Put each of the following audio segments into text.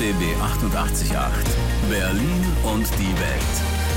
RBB 88.8 Berlin und die Welt.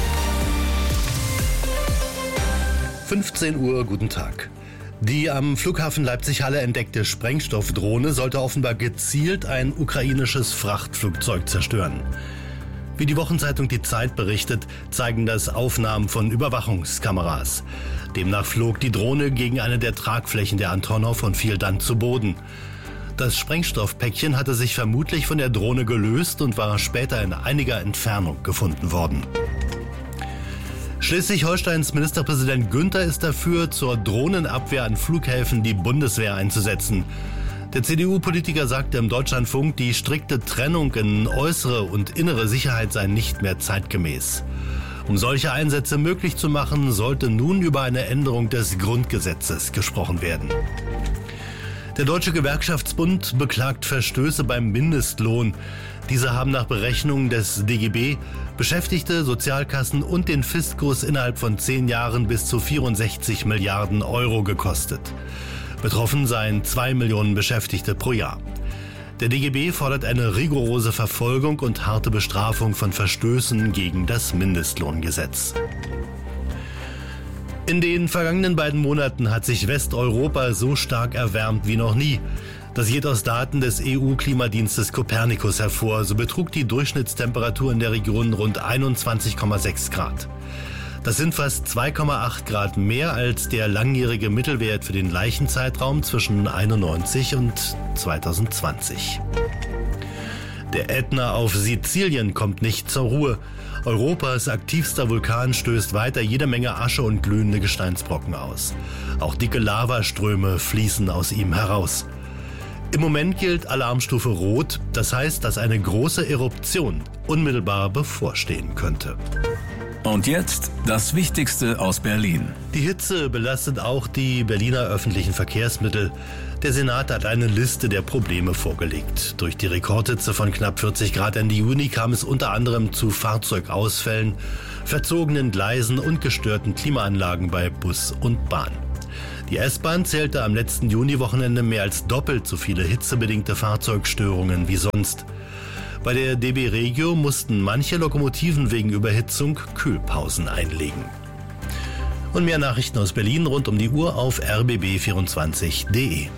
15 Uhr, guten Tag. Die am Flughafen Leipzig-Halle entdeckte Sprengstoffdrohne sollte offenbar gezielt ein ukrainisches Frachtflugzeug zerstören. Wie die Wochenzeitung Die Zeit berichtet, zeigen das Aufnahmen von Überwachungskameras. Demnach flog die Drohne gegen eine der Tragflächen der Antonov und fiel dann zu Boden. Das Sprengstoffpäckchen hatte sich vermutlich von der Drohne gelöst und war später in einiger Entfernung gefunden worden. Schleswig-Holsteins Ministerpräsident Günther ist dafür, zur Drohnenabwehr an Flughäfen die Bundeswehr einzusetzen. Der CDU-Politiker sagte im Deutschlandfunk, die strikte Trennung in äußere und innere Sicherheit sei nicht mehr zeitgemäß. Um solche Einsätze möglich zu machen, sollte nun über eine Änderung des Grundgesetzes gesprochen werden. Der Deutsche Gewerkschaftsbund beklagt Verstöße beim Mindestlohn. Diese haben nach Berechnungen des DGB Beschäftigte, Sozialkassen und den Fiskus innerhalb von 10 Jahren bis zu 64 Milliarden Euro gekostet. Betroffen seien 2 Millionen Beschäftigte pro Jahr. Der DGB fordert eine rigorose Verfolgung und harte Bestrafung von Verstößen gegen das Mindestlohngesetz. In den vergangenen beiden Monaten hat sich Westeuropa so stark erwärmt wie noch nie. Das geht aus Daten des EU-Klimadienstes Copernicus hervor. So betrug die Durchschnittstemperatur in der Region rund 21,6 Grad. Das sind fast 2,8 Grad mehr als der langjährige Mittelwert für den gleichen Zeitraum zwischen 1991 und 2020. Der Ätna auf Sizilien kommt nicht zur Ruhe. Europas aktivster Vulkan stößt weiter jede Menge Asche und glühende Gesteinsbrocken aus. Auch dicke Lavaströme fließen aus ihm heraus. Im Moment gilt Alarmstufe Rot, das heißt, dass eine große Eruption unmittelbar bevorstehen könnte. Und jetzt das Wichtigste aus Berlin. Die Hitze belastet auch die Berliner öffentlichen Verkehrsmittel. Der Senat hat eine Liste der Probleme vorgelegt. Durch die Rekordhitze von knapp 40 Grad Ende Juni kam es unter anderem zu Fahrzeugausfällen, verzogenen Gleisen und gestörten Klimaanlagen bei Bus und Bahn. Die S-Bahn zählte am letzten Juniwochenende mehr als doppelt so viele hitzebedingte Fahrzeugstörungen wie sonst. Bei der DB Regio mussten manche Lokomotiven wegen Überhitzung Kühlpausen einlegen. Und mehr Nachrichten aus Berlin rund um die Uhr auf rbb24.de.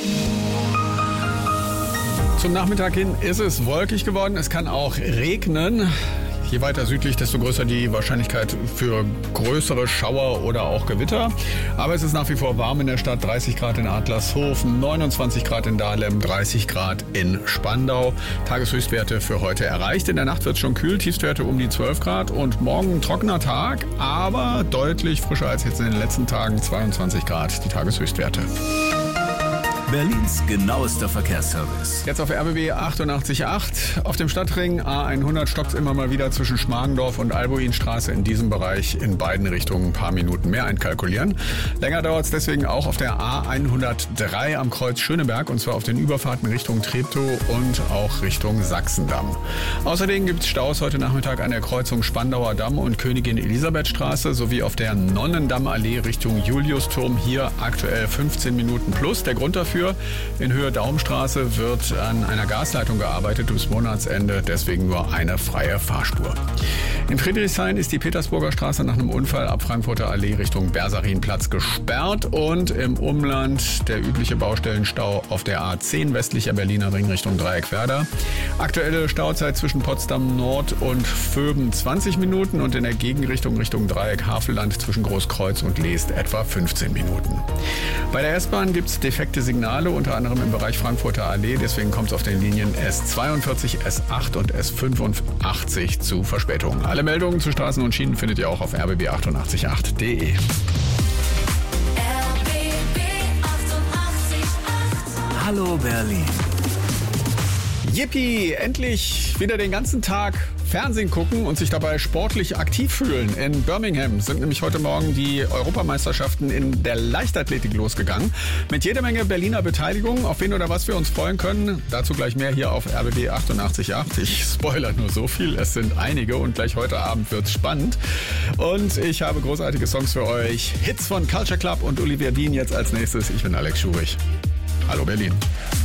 Zum Nachmittag hin ist es wolkig geworden. Es kann auch regnen. Je weiter südlich, desto größer die Wahrscheinlichkeit für größere Schauer oder auch Gewitter. Aber es ist nach wie vor warm in der Stadt. 30 Grad in Adlershofen, 29 Grad in Dahlem, 30 Grad in Spandau. Tageshöchstwerte für heute erreicht. In der Nacht wird es schon kühl, Tiefstwerte um die 12 Grad. Und morgen ein trockener Tag, aber deutlich frischer als jetzt in den letzten Tagen. 22 Grad die Tageshöchstwerte. Berlins genauester Verkehrsservice. Jetzt auf RBB 88.8. Auf dem Stadtring A100 stoppt immer mal wieder zwischen Schmargendorf und Albuinstraße. In diesem Bereich in beiden Richtungen ein paar Minuten mehr einkalkulieren. Länger dauert es deswegen auch auf der A103 am Kreuz Schöneberg, und zwar auf den Überfahrten Richtung Treptow und auch Richtung Sachsendamm. Außerdem gibt es Staus heute Nachmittag an der Kreuzung Spandauer Damm und Königin Elisabethstraße sowie auf der Nonnendammallee Richtung Juliusturm. Hier aktuell 15 Minuten plus. Der Grund dafür: in Höhe Daumstraße wird an einer Gasleitung gearbeitet bis Monatsende, deswegen nur eine freie Fahrspur. In Friedrichshain ist die Petersburger Straße nach einem Unfall ab Frankfurter Allee Richtung Bersarinplatz gesperrt, und im Umland der übliche Baustellenstau auf der A10 westlicher Berliner Ring Richtung Dreieckwerder. Aktuelle Stauzeit zwischen Potsdam Nord und Vöben 20 Minuten und in der Gegenrichtung Richtung Dreieck Havelland zwischen Großkreuz und Leest etwa 15 Minuten. Bei der S-Bahn gibt es defekte Signale, unter anderem im Bereich Frankfurter Allee. Deswegen kommt es auf den Linien S42, S8 und S85 zu Verspätungen. Alle Meldungen zu Straßen und Schienen findet ihr auch auf rbb888.de. Hallo Berlin. Yippie, endlich wieder den ganzen Tag Fernsehen gucken und sich dabei sportlich aktiv fühlen. In Birmingham sind nämlich heute Morgen die Europameisterschaften in der Leichtathletik losgegangen. Mit jeder Menge Berliner Beteiligung. Auf wen oder was wir uns freuen können, dazu gleich mehr hier auf RBB 88.8. Ich spoilere nur so viel, es sind einige und gleich heute Abend wird's spannend. Und ich habe großartige Songs für euch. Hits von Culture Club und Olivia Dean jetzt als nächstes. Ich bin Alex Schurich. Hallo Berlin.